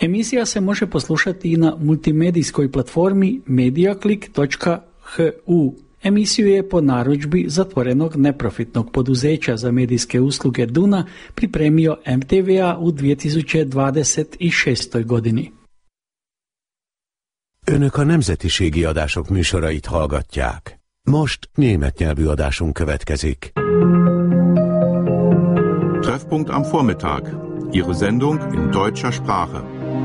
Emisija se može poslušati i na multimedijskoj platformi mediaclick.hu. Emisiju je po narudžbi zatvorenog neprofitnog poduzeća za medijske usluge Duna pripremio MTV-a u 2026. godini. Önök a nemzetiségi adások műsorait hallgatják. Most német nyelvű adásunk következik. Treffpunkt am Vormittag. Ihre Sendung in deutscher Sprache.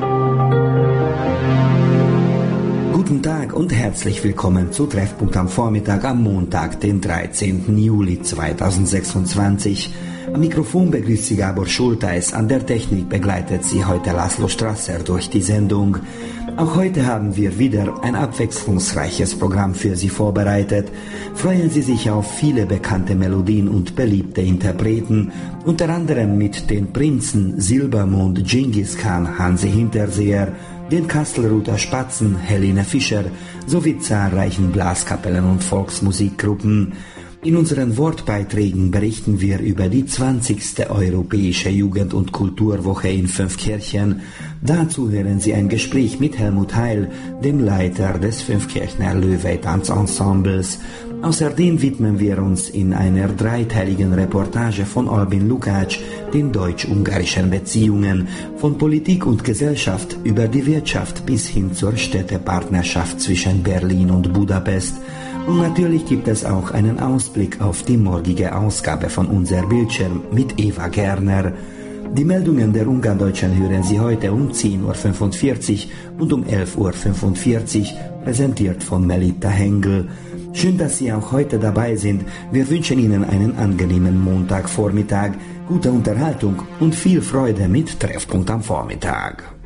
Guten Tag und herzlich willkommen zu Treffpunkt am Vormittag am Montag, den 13. Juli 2026. Am Mikrofon begrüßt Sie Gábor Schulteis, an der Technik begleitet Sie heute Laszlo Strasser durch die Sendung. Auch heute haben wir wieder ein abwechslungsreiches Programm für Sie vorbereitet. Freuen Sie sich auf viele bekannte Melodien und beliebte Interpreten, unter anderem mit den Prinzen Silbermond, Genghis Khan, Hansi Hinterseher, den Kastelruther Spatzen, Helene Fischer sowie zahlreichen Blaskapellen und Volksmusikgruppen. In unseren Wortbeiträgen berichten wir über die 20. Europäische Jugend- und Kulturwoche in Fünfkirchen. Dazu hören Sie ein Gespräch mit Helmut Heil, dem Leiter des Fünfkirchner Löwe-Tanzensembles. Außerdem widmen wir uns in einer dreiteiligen Reportage von Albin Lukács den deutsch-ungarischen Beziehungen, von Politik und Gesellschaft über die Wirtschaft bis hin zur Städtepartnerschaft zwischen Berlin und Budapest. Und natürlich gibt es auch einen Ausblick auf die morgige Ausgabe von Unser Bildschirm mit Eva Gerner. Die Meldungen der Ungardeutschen hören Sie heute um 10.45 Uhr und um 11.45 Uhr, präsentiert von Melita Hengel. Schön, dass Sie auch heute dabei sind. Wir wünschen Ihnen einen angenehmen Montagvormittag, gute Unterhaltung und viel Freude mit Treffpunkt am Vormittag.